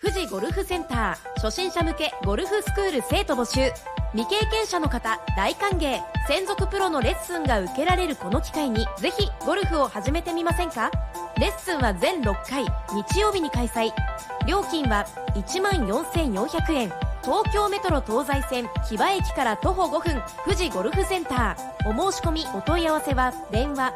富士ゴルフセンター初心者向けゴルフスクール生徒募集。未経験者の方大歓迎。専属プロのレッスンが受けられるこの機会にぜひゴルフを始めてみませんか。レッスンは全6回日曜日に開催。料金は14,400円。東京メトロ東西線木場駅から徒歩5分、富士ゴルフセンター。お申し込みお問い合わせは電話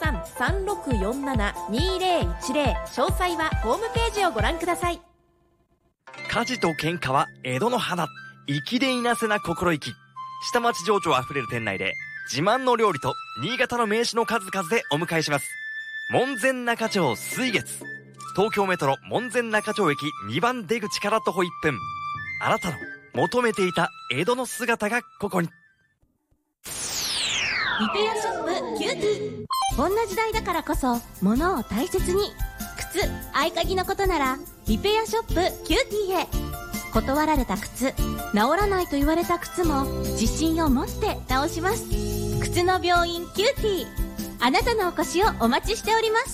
03-3647-2010。詳細はホームページをご覧ください。 火事と喧嘩は江戸の花。粋でいなせな心意気。下町情緒あふれる店内で自慢の料理と新潟の名酒の数々でお迎えします。門前仲町水月。東京メトロ門前仲町駅2番出口から徒歩1分。あなたの求めていた江戸の姿がここに。 リペアショップキューティー。こんな時代だからこそ物を大切に。靴、合鍵のことならリペアショップキューティーへ。断られた靴、治らないと言われた靴も自信を持って直します。靴の病院キューティー。あなたのお越しをお待ちしております。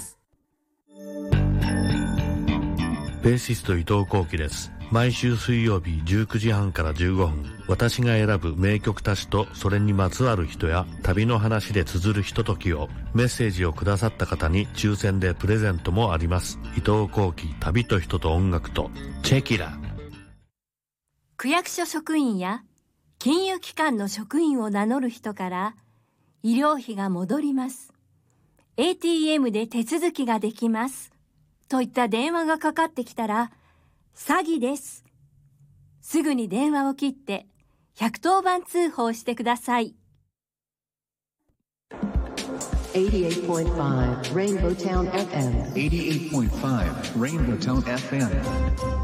ベーシスト伊藤幸喜です。毎週水曜日19時半から15分、私が選ぶ名曲たちとそれにまつわる人や旅の話で綴るひとときを、メッセージをくださった方に抽選でプレゼントもあります。伊藤幸喜、旅と人と音楽とチェキラ。 区役所職員や金融機関の職員を名乗る人から医療費が戻ります。ATM で手続きができます。といった電話がかかってきたら、詐欺です。すぐに電話を切って110番通報してください。 88.5 Rainbow Town FM 88.5 Rainbow Town FM